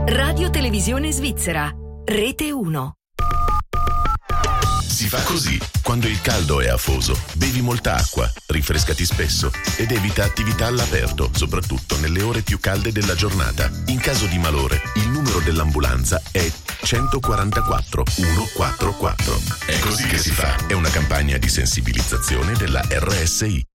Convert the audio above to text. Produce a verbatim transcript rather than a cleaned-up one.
Radio Televisione Svizzera, Rete uno. Si fa così. Quando il caldo è afoso, bevi molta acqua, rinfrescati spesso ed evita attività all'aperto, soprattutto nelle ore più calde della giornata. In caso di malore, il numero dell'ambulanza è centoquarantaquattro centoquarantaquattro. È così che si fa. È una campagna di sensibilizzazione della R S I.